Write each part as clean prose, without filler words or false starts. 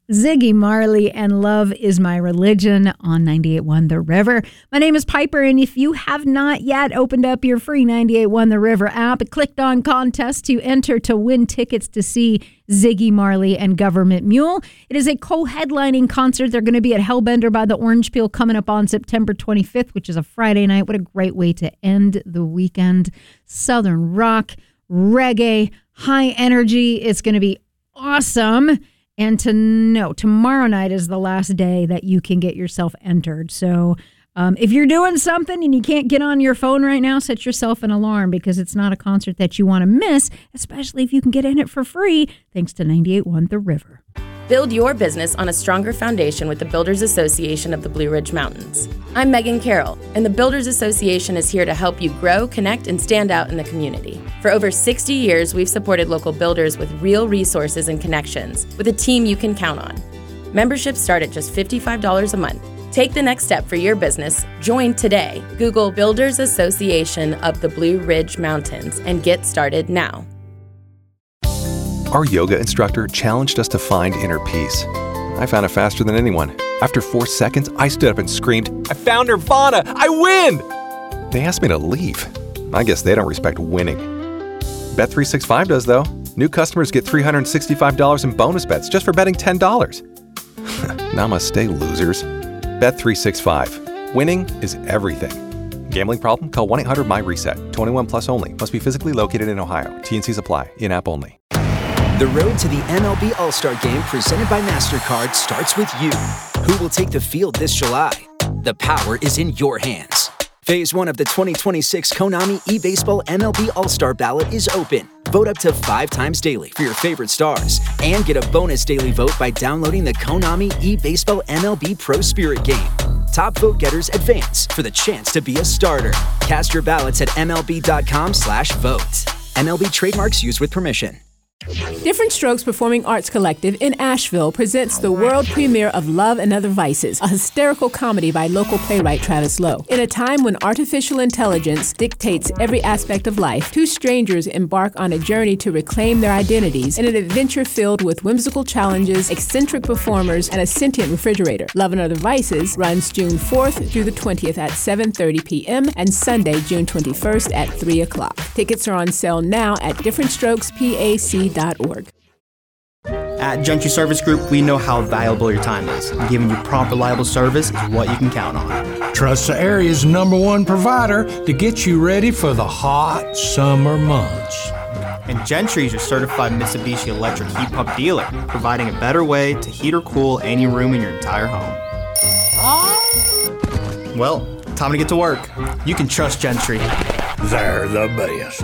Ziggy Marley and Love Is My Religion on 98.1 The River. My name is Piper, and if you have not yet opened up your free 98.1 The River app, clicked on contest to enter to win tickets to see Ziggy Marley and Government Mule. It is a co-headlining concert. They're going to be at Hellbender by the Orange Peel coming up on September 25th, which is a Friday night. What a great way to end the weekend. Southern rock, reggae, high energy. It's going to be awesome. And tomorrow night is the last day that you can get yourself entered. So if you're doing something and you can't get on your phone right now, set yourself an alarm, because it's not a concert that you want to miss, especially if you can get in it for free, thanks to 98.1 The River. Build your business on a stronger foundation with the Builders Association of the Blue Ridge Mountains. I'm Megan Carroll, and the Builders Association is here to help you grow, connect, and stand out in the community. For over 60 years, we've supported local builders with real resources and connections, with a team you can count on. Memberships start at just $55 a month. Take the next step for your business. Join today. Google Builders Association of the Blue Ridge Mountains and get started now. Our yoga instructor challenged us to find inner peace. I found it faster than anyone. After 4 seconds, I stood up and screamed, "I found Nirvana! I win!" They asked me to leave. I guess they don't respect winning. Bet365 does, though. New customers get $365 in bonus bets just for betting $10. Namaste, losers. Bet365. Winning is everything. Gambling problem? Call 1-800-MY-RESET. 21 plus only. Must be physically located in Ohio. T&Cs apply. In-app only. The road to the MLB All-Star Game presented by MasterCard starts with you. Who will take the field this July? The power is in your hands. Phase 1 of the 2026 Konami eBaseball MLB All-Star Ballot is open. Vote up to 5 times daily for your favorite stars and get a bonus daily vote by downloading the Konami eBaseball MLB Pro Spirit game. Top vote getters advance for the chance to be a starter. Cast your ballots at MLB.com/vote. MLB trademarks used with permission. Different Strokes Performing Arts Collective in Asheville presents the world premiere of Love and Other Vices, a hysterical comedy by local playwright Travis Lowe. In a time when artificial intelligence dictates every aspect of life, 2 strangers embark on a journey to reclaim their identities in an adventure filled with whimsical challenges, eccentric performers, and a sentient refrigerator. Love and Other Vices runs June 4th through the 20th at 7:30 p.m. and Sunday, June 21st at 3 o'clock. Tickets are on sale now at differentstrokespac.org. At Gentry Service Group, we know how valuable your time is. Giving you prompt, reliable service is what you can count on. Trust the area's #1 provider to get you ready for the hot summer months. And Gentry is your certified Mitsubishi electric heat pump dealer, providing a better way to heat or cool any room in your entire home. Well, time to get to work. You can trust Gentry. They're the best.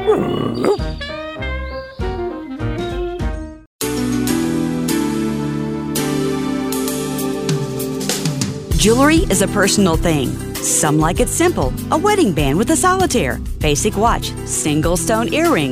Jewelry is a personal thing. Some like it simple, a wedding band with a solitaire, basic watch, single stone earring,